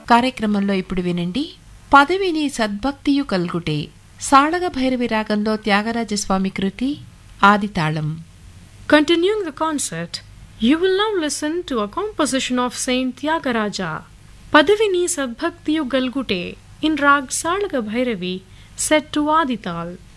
కార్యక్రమంలో ఇప్పుడు వినండి పదవిని సద్భక్తియు కల్గుటే సాళగ భైరవి రాగంలో త్యాగరాజస్వామి కృతి ఆదితాళం. Continuing the concert, you will now listen to a composition of Saint Tyagaraja, Padavini Sadbhaktiyu Galgute, in Rag Salaga Bhairavi, set to Adital.